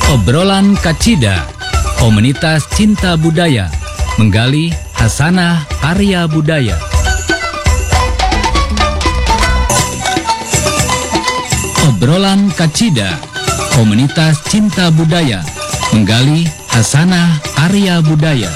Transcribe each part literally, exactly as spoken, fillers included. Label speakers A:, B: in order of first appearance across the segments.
A: Obrolan Kacida, komunitas cinta budaya, menggali hasanah karya budaya. Obrolan Kacida, komunitas cinta budaya, menggali hasanah karya budaya.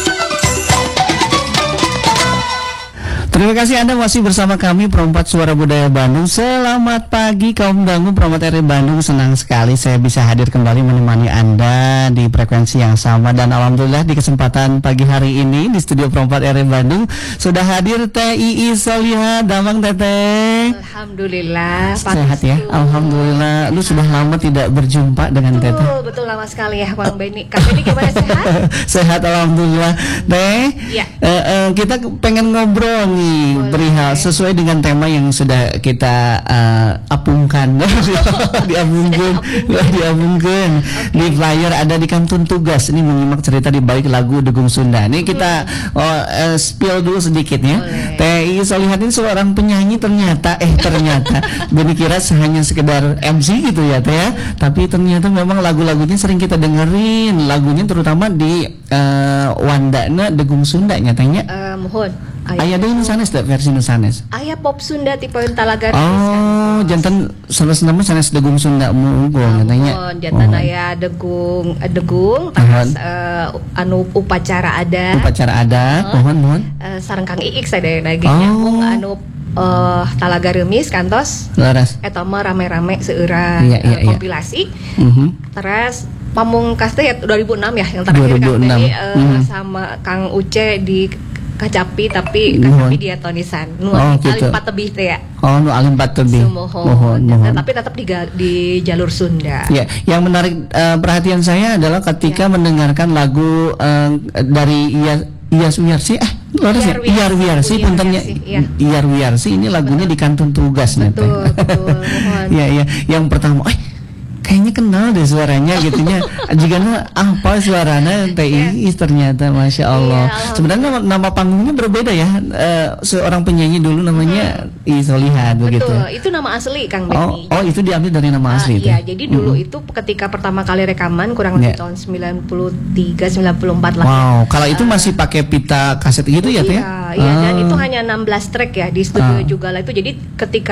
B: Terima kasih Anda masih bersama kami Perempat Suara Budaya Bandung. Selamat pagi kaum dangu Perempat R I Bandung. Senang sekali saya bisa hadir kembali menemani Anda di frekuensi yang sama. Dan alhamdulillah di kesempatan pagi hari ini di studio Perempat R I Bandung sudah hadir Teh Iis Soliha. Damang Teteh.
C: Alhamdulillah.
B: Sehat ya? Alhamdulillah. Lu sudah lama tidak berjumpa dengan
C: Betul,
B: Teteh.
C: betul lama sekali ya Bang Beni. Kang Beni gimana, sehat?
B: Sehat alhamdulillah. Teh,
C: Iya.
B: eh, eh, kita pengen ngobrol nih perihal sesuai dengan tema yang sudah kita uh, apungkan. diabungkan, diabungkan. Okay. Di flyer ada di kantun tugas. Ini menyimak cerita di balik lagu Degung Sunda. Ini kita hmm. oh, uh, spill dulu sedikit ya. Teh Iis Soliha ini seorang penyanyi ternyata eh ternyata Beni kira hanya sekedar M C gitu ya Teh ya. Tapi ternyata memang lagu-lagunya sering kita dengerin. Lagunya terutama di uh, Wandana Degung Sunda nyatanya.
C: Uh, mohon.
B: Ayah deh nusanes dah versi nusanes.
C: Ayah pop Sunda tipe Talaga.
B: Oh, jantan sanes nama sanes Degung Sunda munggo katanya.
C: Mohon jantan oh. Ayah Degung uh, Degung terus uh, anu upacara ada.
B: Upacara ada. Uh, mohon mohon.
C: Uh, sareng Kang Iik sadaya lagi nyambung oh. anu uh, Talaga Remis kantos.
B: Laras.
C: Eta mah rame-rame seurang
B: iya, iya,
C: uh, kompilasi.
B: Iya. Uh-huh.
C: Terus Pamungkas teh dua ribu enam ya yang terakhir kan ini uh, hmm. sama Kang Uce di Kacapi tapi Kacapi dia tonisan nu
B: oh,
C: gitu.
B: Alim
C: Pat tebih teh ya.
B: Oh, nu alim pat tebih.
C: Mohon, mohon, mohon. Tapi tetap di, di jalur Sunda.
B: Ya, yang menarik uh, perhatian saya adalah ketika ya. mendengarkan lagu uh, dari Iyas Iyas Wiyarsi eh Iyar Iyar Wiyarsi puntennya Iyar Wiyarsi ini lagunya betul. Di kantun tugas nih.
C: Betul, betul. Mohon.
B: Iya, iya. Yang pertama, eh kayaknya kenal deh suaranya gitunya. Jika apa suaranya Teh Iis ternyata Masya Allah. Iya, sebenarnya nama, nama panggungnya berbeda ya. Uh, seorang penyanyi dulu namanya hmm. Iis Soliha begitu.
C: Betul, itu nama asli Kang Beni.
B: Oh, oh itu diambil dari nama asli.
C: Uh, iya, jadi dulu hmm. itu ketika pertama kali rekaman kurang lebih yeah. tahun sembilan puluh tiga sembilan puluh empat lah.
B: Wow, kalau uh, itu masih pakai pita kaset gitu ya Teh?
C: Iya, iya uh. dan itu hanya enam belas track ya di studio uh. juga lah itu. Jadi ketika